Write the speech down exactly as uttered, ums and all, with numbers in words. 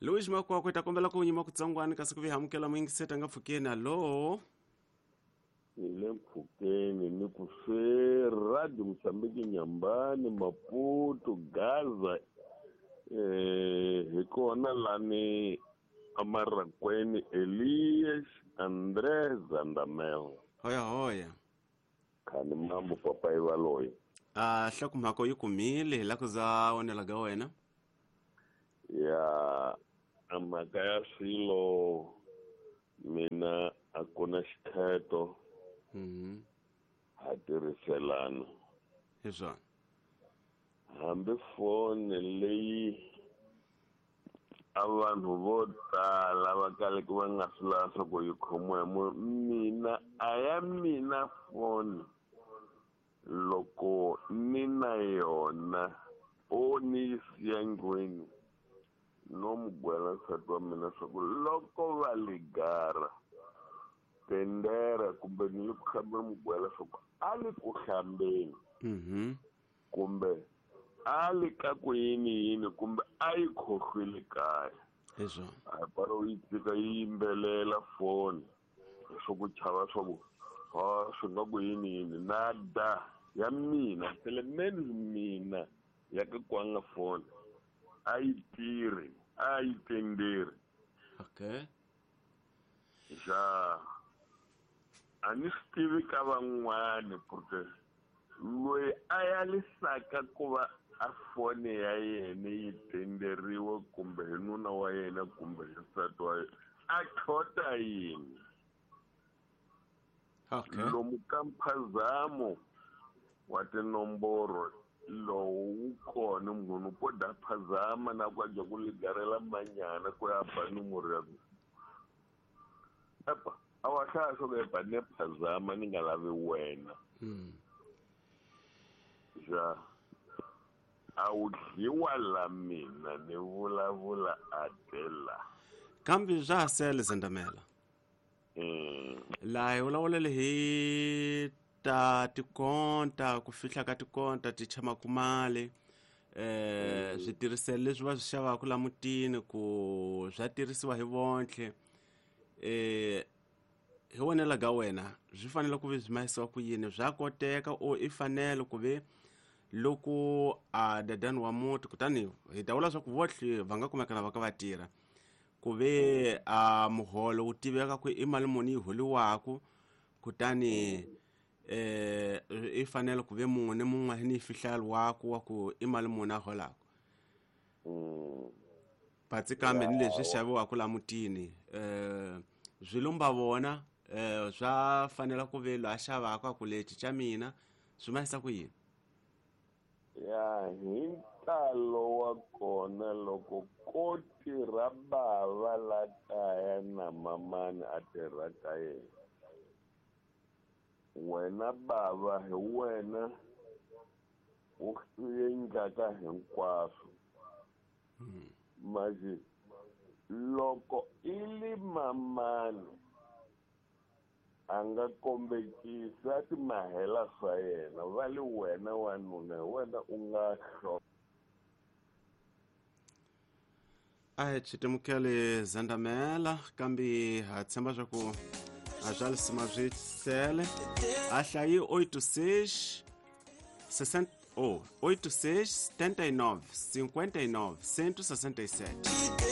Luis Makwa kweta kombela ku nyima kutsangwani kasi kuvihamukela mwingi seta nga pfukeni. Alo Ile Mfukeni ni kufe Radio Msambiki Nyambani Maputo Gaza eh hikona lani Amarakweni Elias Andres Zandamel hoya hoya kani mambo papa Ivaloy. ah hlaku mhako yikumile la kuza onela ga wena Ya amakaya silo mina akuna xikheto mhm hatiriselana hezwa hambi foni leyi avanhu vo tala va kaleke va nga swi lasa ku yi khomiwa mina a ya mina foni loko ni na yona o ni yi siya ndlwini no mu gwela nsati wa mina swa ku loko va ligara tendera kumbe ni le ku hlambeni mu gwela swa ku a li ku hlambeni mhm kumbe a li ka ku yini yini kumbe a yi khohlwile kaya hezwa a paro yi tsika yi yimbelela foni swa ku chava swa ku ha swi nga ku yini yini nada ya mina telemeni mina ya ka kwanga foni a yi tirhi a yi tenderi okay ja a ni swi tivi ka van'wani porque loyi a ya lisaka ku va a foni ya yena yi tenderiwa kumbe hi nuna wa yena kumbe hi nsati wa yena a tlhota yini okay lomu ka mphazamo wa tinomboro lowu kona munhu po da phazama na ku aja ku ligarela manyana ku ya ba numero ya apa awa hlaya swo ku ba ne phazama ni nga lavi wena mm ja a wu dliwa la mina ni vulavula adela kambe bya sele Zandamela mm la hi vulavulele hi ta tikonta ku fihla ka tikonta ti chama kumale eh switirhiselo leswi va swi xavaka la mutini ku swa tirhisiwa hi vontle eh hi wonela ga wena swi fanele ku vizimasiwa ku yini bya koteka o i fanele ku ve loko a dadani wa muti kutani hi dawula swa ku vohle va nga kumeka va ka va tirha ku ve a muholo wu tiveka ku i mali muni yi holiwaka kutani eh i fanele ku ve mun'we ni mun'we ni fihlalo wako wa ku i mali muni a holaka mm patsi kambe ni leswi xaviwa ku la mutini eh zwilumba vona eh swa fanele ku ve lo a xavaka ku leti cha mina swi mahisa ku yini ya hi ntalo wa kona loko ko tirha bava la kaya na mamani a tirha ka yena wena bava hi wena u endlaka hinkwaswo maji loko ili mamani a nga kombekisa timahela swa yena va li wena wanuna wena u nga hlo a hi chitemukele Zandamela kambe ha tshemba swa ku a bya lisima byi sele a hlayi oito seis sessenta oh oito seis setenta e nove cinquenta e nove cento e sessenta e sete